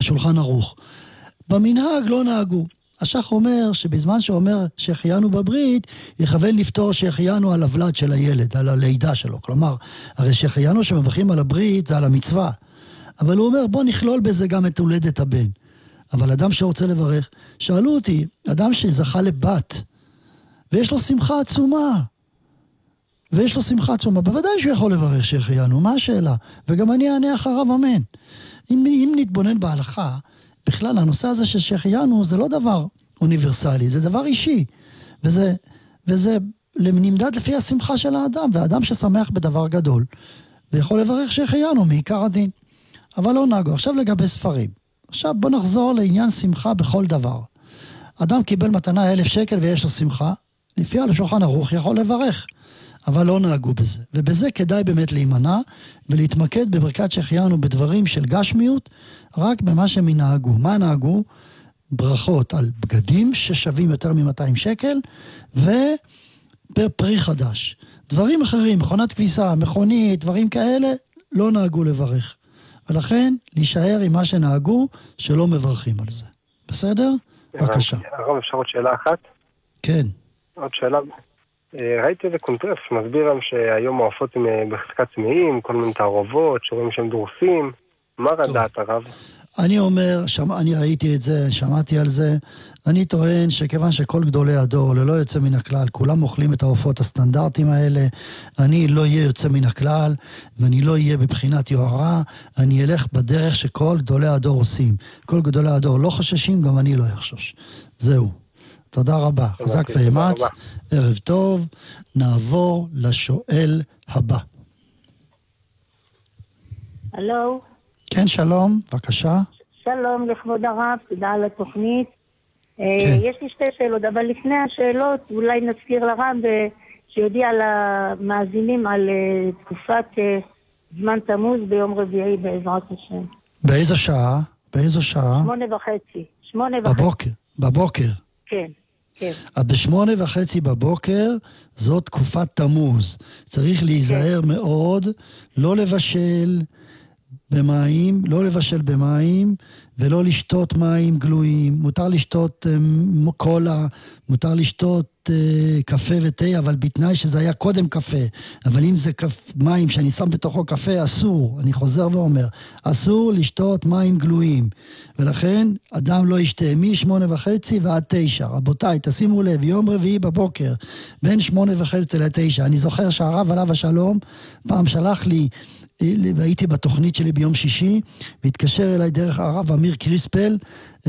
בשולחן ערוך. במנהג לא נהגו. השח אומר שבזמן שאומר שהחיינו בברית, יכוון לפתור שהחיינו על הוולד של הילד, על הלידה שלו. כלומר, הרי שהחיינו שמברכים על הברית זה על המצווה. אבל הוא אומר, בוא נכלול בזה גם את הולדת הבן. אבל אדם שרוצה לברך, שאלו אותי, אדם שזכה לבת, ויש לו שמחה עצומה, בוודאי שהוא יכול לברך שהחיינו, מה השאלה? וגם אני אענה אחריו אמן. אם נתבונן בהלכה, בכלל הנושא הזה של שהחיינו זה לא דבר אוניברסלי, זה דבר אישי, וזה נמדד לפי השמחה של האדם, והאדם ששמח בדבר גדול, ויכול לברך שהחיינו מעיקר הדין. אבל לא נהגו. עכשיו לגבי ספרים. עכשיו בוא נחזור לעניין שמחה בכל דבר. אדם קיבל מתנה 1,000 שקל ויש לו שמחה, לפי על השולחן ערוך יכול לברך, אבל לא נהגו בזה. ובזה כדאי באמת להימנע, ולהתמקד בברכת שהחיינו בדברים של גשמיות, רק במה שהם נהגו. מה נהגו? ברכות על בגדים ששווים יותר מ-200 שקל, ופרי חדש. דברים אחרים, מכונת כביסה, מכונית, דברים כאלה, לא נהגו לברך. ולכן, להישאר עם מה שנהגו, שלא מברכים על זה. בסדר? בבקשה. הרב, אפשר עוד שאלה אחת? כן. עוד שאלה. ראיתי איזה קונטרס, מסביר להם שהיום העופות הם בחזקת צמאים, כל מיני תערובות, שרואים שהם דורסים. מה רדעת הרב? אני אומר, אני ראיתי את זה, שמעתי על זה, אני טוען שכיוון שכל גדולי הדור, ללא יוצא מן הכלל, כולם אוכלים את העופות הסטנדרטיים האלה, אני לא אהיה יוצא מן הכלל, ואני לא אהיה בבחינת יוהרה, אני אלך בדרך שכל גדולי הדור עושים. כל גדולי הדור לא חוששים, גם אני לא יחשוש. זהו. תודה רבה. חזק ואמץ, ערב טוב, נעבור לשואל הבא. הלו. כן, שלום, בבקשה. שלום לכבוד הרב, תודה על התוכנית. כן. יש לי 2 שאלות, אבל לפני השאלות אולי נזכיר לרב שיודיע למאזינים על תקופת זמן תמוז ביום רביעי בעזרת השם. באיזו שעה? באיזו שעה? 8:30. בבוקר. כן, כן. אז 8:30 בבוקר זאת תקופת תמוז. צריך להיזהר מאוד, לא לבשל במים, ולא לשתות מים גלויים. מותר לשתות קולה, מותר לשתות קפה ותה, אבל בתנאי שזה היה קודם קפה. אבל אם זה מים שאני שם בתוכו קפה, אסור. אני חוזר ואומר, אסור לשתות מים גלויים. ולכן אדם לא ישתה מ8:30 ועד 9. רבותיי, תשימו לב, יום רביעי בבוקר, בין 8:30 ל-9. אני זוכר שהרב עליו השלום פעם שלח לי, והייתי בתוכנית שלי ביום שישי, והתקשר אליי דרך הרב אמיר קריספל,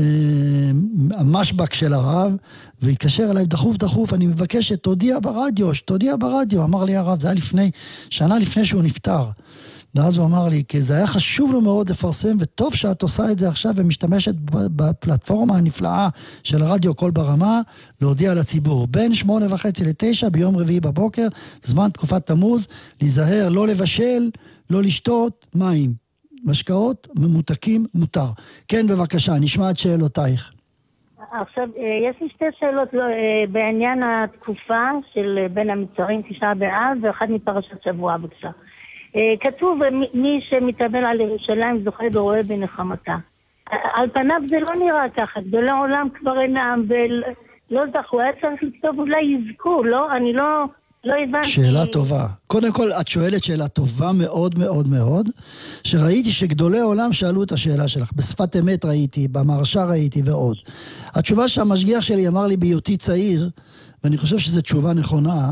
המשבק של הרב, והתקשר אליי דחוף, אני מבקש שתודיע ברדיו, אמר לי הרב, זה היה שנה לפני שהוא נפטר, ואז הוא אמר לי, כי זה היה חשוב לו מאוד לפרסם, וטוב שאת עושה את זה עכשיו, ומשתמשת בפלטפורמה הנפלאה של הרדיו קול ברמה, להודיע לציבור, בין 8:30 ל-9 ביום רביעי בבוקר, זמן תקופת תמוז, להיזהר, לא לבשל, לא לשתות מים, משקאות ממותקים מותר. כן, בבקשה, נשמע את שאלותייך. עכשיו, יש לי 2 שאלות בעניין התקופה של בין המצרים, 9 באב, ואחת מפרשת שבוע, בבקשה. כתוב, מי שמתאבל על ירושלים זוכה ורואה בנחמתה. על פניו זה לא נראה ככה, גדולי העולם כבר אינם, ולא זכו, היה צריך לכתוב, אולי יזכו, לא? אני לא הבנתי. שאלה טובה. קודם כל, את שואלת שאלה טובה מאוד מאוד מאוד, שראיתי שגדולי העולם שאלו את השאלה שלך. בשפת אמת ראיתי, במרשה ראיתי ועוד. התשובה שהמשגיח שלי אמר לי בהיותי צעיר, ואני חושב שזו תשובה נכונה,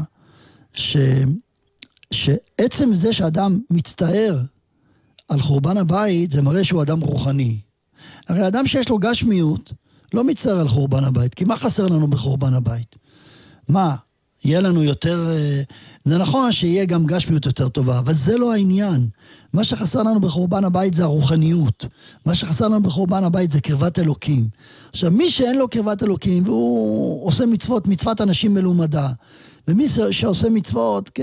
שעצם זה שאדם מצטער על חורבן הבית, זה מראה שהוא אדם רוחני. הרי אדם שיש לו גשמיות, לא מצטער על חורבן הבית, כי מה חסר לנו בחורבן הבית? מה? יהיה לנו יותר, זה נכון שיהיה גם גשמיות יותר טובה, אבל זה לא העניין. מה שחסר לנו בחורבן הבית זה הרוחניות. מה שחסר לנו בחורבן הבית זה קרבת אלוקים. עכשיו, מי שאין לו קרבת אלוקים, והוא עושה מצוות אנשים מלומדה, ומי שעושה מצוות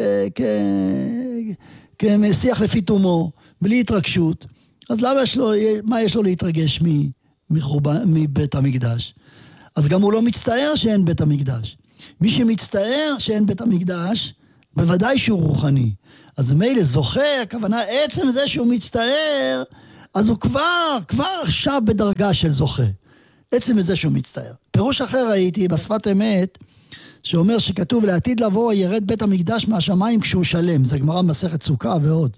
כמשיח לפי תומו, בלי התרגשות, אז מה יש לו להתרגש מבית המקדש? אז גם הוא לא מצטער שאין בית המקדש. מי שמצטער שאין בית המקדש, בוודאי שהוא רוחני. אז מילא זוכה, הכוונה, עצם זה שהוא מצטער, אז הוא כבר עכשיו בדרגה של זוכה. עצם את זה שהוא מצטער. פירוש אחר ראיתי בשפת אמת, שאומר שכתוב לעתיד לבוא ירד בית המקדש מהשמיים כשהוא שלם. זה גמרא מסכת סוכה ועוד.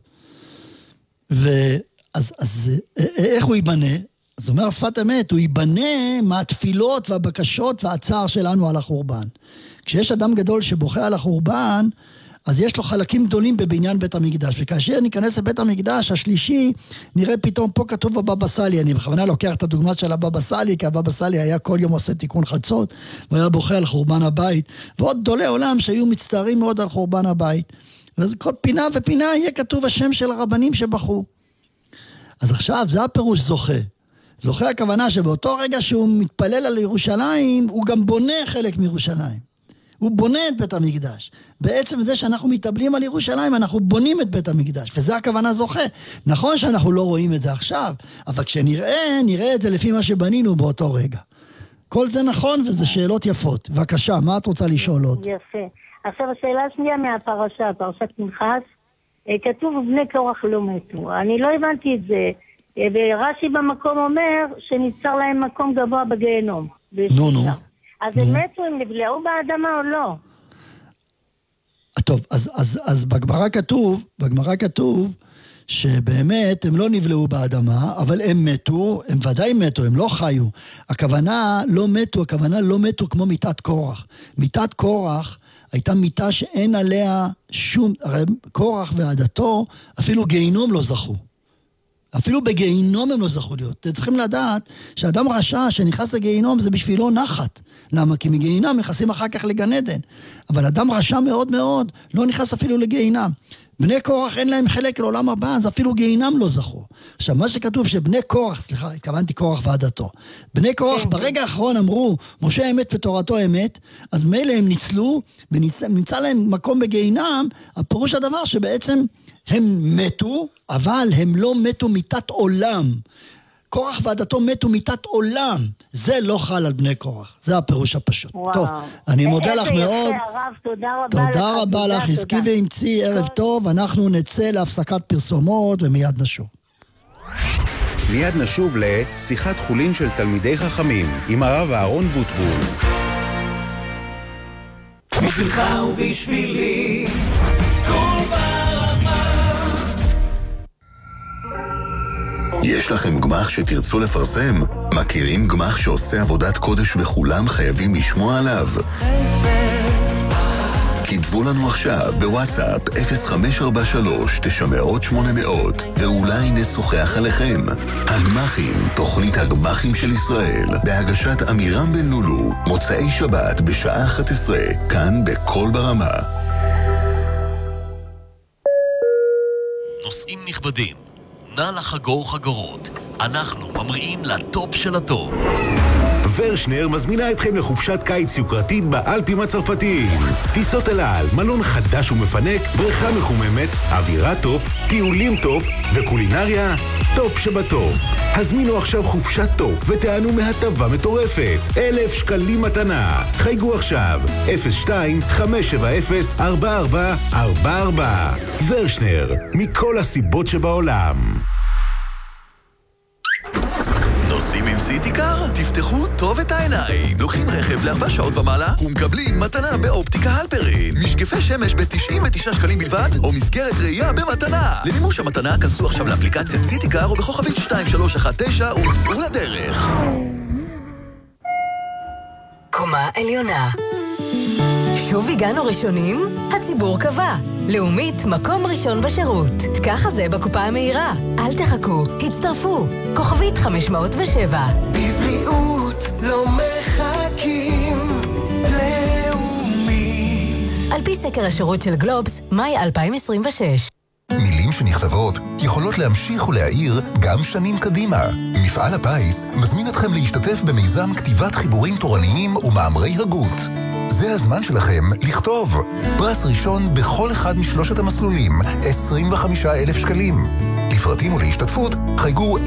אז איך הוא ייבנה? אז אומר שפת אמת, הוא ייבנה מהתפילות והבקשות והצער שלנו על החורבן. כשיש אדם גדול שבוכה על החורבן, אז יש לו חלקים גדולים בבניין בית המקדש, וכאשר ניכנס לבית המקדש השלישי, נראה פתאום פה כתוב הבבא סאלי, אני בכוונה לוקח את הדוגמה של הבבא סאלי, כי הבבא סאלי היה כל יום עושה תיקון חצות, והיה בוכה על חורבן הבית, ועוד גדולי עולם שהיו מצטערים מאוד על חורבן הבית, וכל פינה ופינה יהיה כתוב השם של הרבנים שבחרו. אז עכשיו זה הפירוש זוכה. זוכה הכוונה שבאותו רגע שהוא מתפלל על ירושלים, הוא גם בונה חלק מירושלים. הוא בונה את בית המקדש. בעצם זה שאנחנו מתאבלים על ירושלים, אנחנו בונים את בית המקדש, וזה הכוונה זוכה. נכון שאנחנו לא רואים את זה עכשיו, אבל כשנראה את זה לפי מה שבנינו באותו רגע. כל זה נכון, וזה שאלות יפות. בבקשה, מה את רוצה לשאול עוד? יפה. עכשיו השאלה השנייה מהפרשה, פרשת פנחס, כתוב בני קורח לא מתו. אני לא הבנתי את זה, ורש"י במקום אומר שניצר להם מקום גבוה בגיהנום. נו. אז הם מתו, הם נבלעו באדמה או לא? טוב, אז בגמרא כתוב שבאמת הם לא נבלעו באדמה, אבל הם מתו, הם ודאי מתו, הם לא חיו. הכוונה לא מתו כמו מיטת קורח. מיטת קורח הייתה מיטה שאין עליה שום, הרי קורח ועדתו אפילו גיהינום לא זכו. אפילו בגיהינום הם לא זכו להיות. אתם צריכים לדעת שאדם רשע שנכנס לגיהינום זה בשבילו נחת. למה? כי מגיהינם נכנסים אחר כך לגן עדן. אבל אדם רשע מאוד מאוד לא נכנס אפילו לגיהינם. בני קורח אין להם חלק לעולם הבא, אז אפילו גיהינם לא זכו. עכשיו, מה שכתוב שבני קורח, סליחה, התכוונתי קורח ועדתו. בני קורח ברגע האחרון אמרו, משה אמת ותורתו אמת, אז מילא הם ניצלו, ונמצא להם מקום בגיהינם, הפירוש הדבר שבעצם הם מתו, אבל הם לא מתו מיתת עולם. קורח ועדתו מתו מיתת עולם. זה לא חל על בני קורח. זה הפירוש הפשוט. וואו. טוב, אני מודה לך מאוד. הרב, תודה רבה לך. עסקי והמציא, ערב טוב. אנחנו נצא להפסקת פרסומות ומיד נשוב. מיד נשוב לשיחת חולין של תלמידי חכמים עם הרב אהרון בוטבול. בשבילך ובשבילי כל ברמה. יש לכם גמח שתרצו לפרסם? מכירים גמח שעושה עבודת קודש וכולם חייבים לשמוע עליו? כתבו לנו עכשיו בוואטסאפ 0543-900-800 ואולי נשוחח עליכם. הגמחים, תוכנית הגמחים של ישראל, בהגשת אמירם בן לולו, מוצאי שבת בשעה 11, כאן בכל ברמה. נוסעים נכבדים, נא לחגור חגורות. אנחנו ממריאים לטופ של הטופ. ורשנר מזמינה אתכם לחופשת קיץ יוקרתית באלפים הצרפתיים. טיסות אל על, מלון חדש ומפנק, בריכה מחוממת, אווירה טופ, טיולים טופ וקולינריה טופ שבטופ. הזמינו עכשיו חופשת טופ ותענו מהטבה מטורפת. 1,000 שקלים מתנה. חייגו עכשיו 02-570-4444. ורשנר, מכל הסיבות שבעולם. נוסעים עם סיטיקר? תפתחו טוב את העיניים. לוקחים רכב ל4 שעות ומעלה ומקבלים מתנה באופטיקה הלפרין. משקפי שמש ב-99 שקלים בלבד, או מסגרת ראייה במתנה. למימוש המתנה כנסו עכשיו לאפליקציית סיטיקר או בכוכבית 2319 ומצאו לדרך. קומה עליונה. שוב הגענו ראשונים? הציבור קבע. לאומית, מקום ראשון בשירות. ככה זה בקופה המהירה. אל תחכו, הצטרפו. כוכבית 507. בבריאות לא מחכים. לאומית. על פי סקר השירות של גלובס, מאי 2026. מילים שנכתבות יכולות להמשיך ולהעיר גם שנים קדימה. מפעל הפיס מזמין אתכם להשתתף במיזם כתיבת חיבורים תורניים ומאמרי הגות. זה הזמן שלכם לכתוב. פרס ראשון בכל אחד משלושת המסלולים, 25,000 שקלים. לפרטים ולהשתתפות חייגו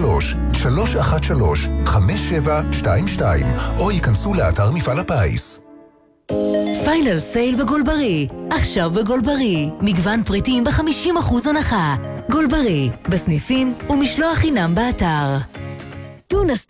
03-313-5722 או ייכנסו לאתר מפעל הפיס. פיינל סייל בגולברי. עכשיו בגולברי. מגוון פריטים ב50% הנחה. גולברי, בסניפים ומשלוח חינם באתר. טונה